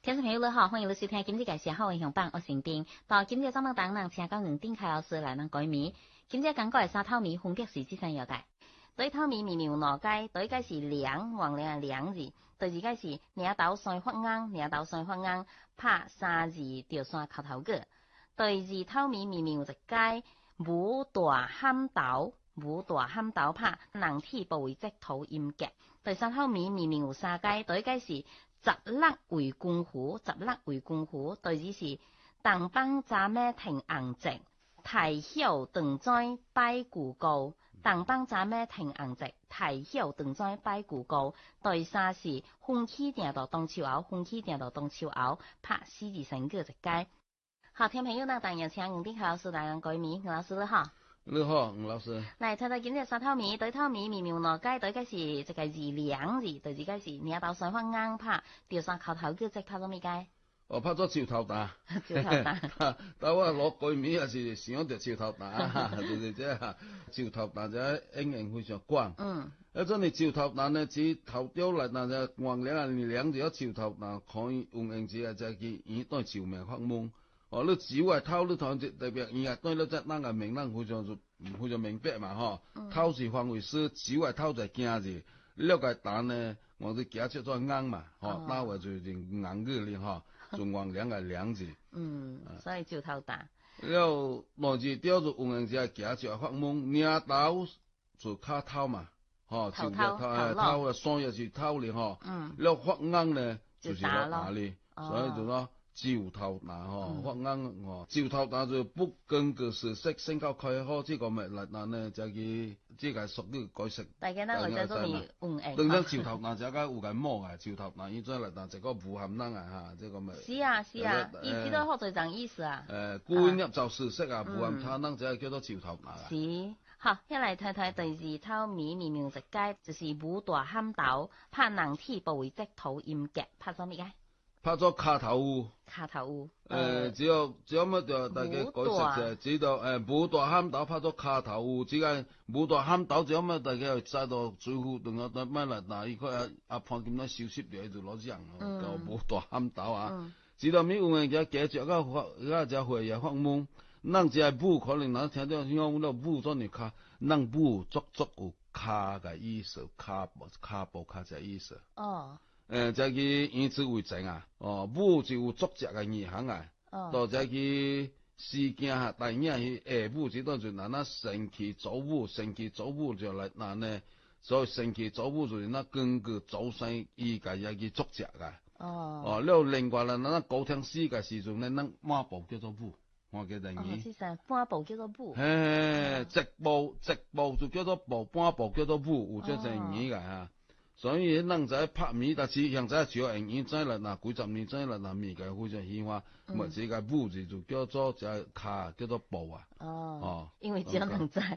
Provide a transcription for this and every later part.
听众朋友你好，欢迎你收听今日介绍好英雄榜，我姓丁。到今日节目当中，请到丁凯老师来咱改名。今日讲过的三套米分别是这三样解。第一套米面面有两解，第一解是梁，黄梁的梁字；第二解是领头山发硬，领头山发硬，拍三字着山口头个。第二套米面面有一解，武大喊头，武大喊头拍人体部位直头音格。第三套米面面有三解，第一解是十六为公虎，十六为公虎。第二是东方早咩停硬直，太晓长仔摆古高。东方早咩停硬直，太晓长仔摆古高。第三是风起定到东手后，风起定到东手后，拍四字成句一解。好，听朋友呢，当然请吴丁老师来讲改名，吴老师你好。 你好，吴老师。 来睇睇今日三套米，第一套米面面两解，第一解是一个字梁字，第二解是领头山发硬拍，第三口头叫即拍咗咩解？ 哦，拍咗潮頭打。 潮頭打。 但我攞改名也是想着潮頭打，就是即係潮頭打就英文非常廣。一陣你潮頭打呢，只頭雕嚟，但係黃領啊，兩字一潮頭打可以用英字啊，就係佢都係潮命發夢。哦，你只係偷你頭就代表伊啊，對你只那個名人非常明白嘛，嗬。偷是方為師，只係偷就係驚字。了解蛋呢，我哋假設咗硬嘛，嗬，那話就硬嘅咧，嗬，仲黃兩個兩字。 所以潮頭打。 了內字雕就用英字係假設發夢，領頭就卡偷嘛，嗬，就偷啊，雙也是偷咧，嗬。了發硬呢，就是落打咧，所以就咯。潮頭打嗬，發硬嗬，潮頭打就不根據事實升高開開，這個咪嚟嗱呢就係這個屬於改食。 大家呢，我就做咪用誒。 等陣潮頭打就係有個摸啊，潮頭打依種嚟嗱，就個武含能啊嚇，這個咪。 是啊，依啲都學在講意思啊。 故意入就事實啊，武含他能就係叫做潮頭打。 是，好，一嚟睇睇第二套米面面直解，就是武大喊頭，拍人體部位直頭音格，拍咗咩解？ 拍咗卡頭烏， 卡頭烏，只有乜就大家改食就知道，武大喊頭拍咗卡頭烏，只係武大喊頭只有乜大家又知道最後仲有乜嚟嗱，依個阿胖咁多小攝嚟就攞獎咯，叫武大喊頭啊，知道咩有人就記住個就會有發夢，能只係武可能嗱聽到講到武咗你卡，能武足有卡嘅意思，卡步卡嘅意思。哦。就係以此為證啊！哦，武就有作者嘅意涵啊！到就係事件下，第二係武這段就嗱神奇造武，神奇造武就嚟嗱呢，所以神奇造武就嗱根據造成依個一個作者嘅。哦，了另外啦，嗱高聽詩嘅時陣咧，嗱馬步叫做武，我記得你。 是啥？馬步叫做武。 直步就叫做步，半步叫做武，有這隻語嘅嚇。所以人在拍米，但是現在少人已真啦，嗱幾十年真啦，嗱米嘅非常喜歡，咪這個武字就叫做就係卡，叫做步啊。哦， 因為只有人在。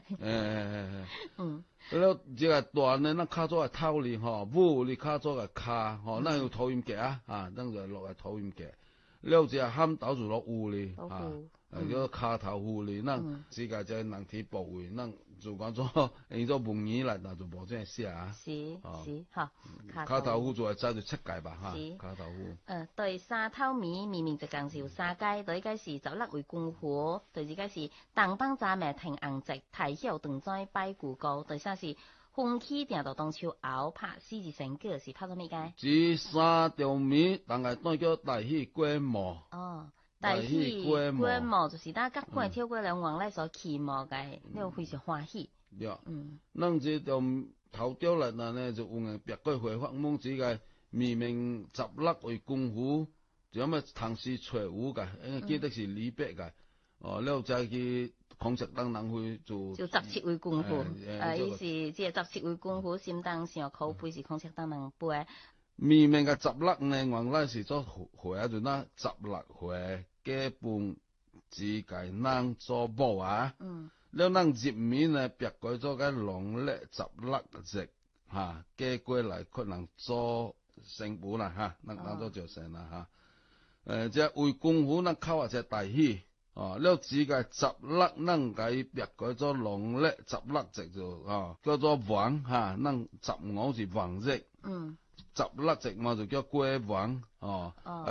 了這個段呢，那卡咗係偷哩，嗬，武你卡咗係卡，嗬，那有頭音格啊，等就落係頭音格。了這個喊倒就落烏哩，叫卡頭烏哩，那這個就係人體部位，那就講咗用咗文言嚟，那就冇這樣寫啊。 是，好。 卡頭烏就係揸住七界吧，哈。卡頭烏。 對三套米面面就講是有三解，第一解是十六為公虎，第二解是東方早咩停硬直，太曉長仔擺古高，第三是風起定到東手後，拍四字成句是拍咗咩解？ 這三條米，但係都叫大戲規模。 大戲規模就是大家過跳過兩王咧所期望嘅，呢個非常歡喜。 咱這條頭雕嚟呢，就用別個回發夢子嘅明明十六為公虎，就咁啊唐詩吹舞嘅，記得是李白嘅。了就係孔雀燈能去做。 就17為公虎，意思即係17為公虎，心當上口碑是孔雀燈能背。 明明嘅16呢，原來是做回啊，就那16回。基本自己能做步啊，了能入面呢，別改咗個農曆16日嚇，寄過來可能做成本啦嚇，能做就成啦嚇。即係為公虎能靠下隻大戲，了自己16能計別改咗農曆16日就叫做王嚇，能15是王日。16日嘛就叫歸王，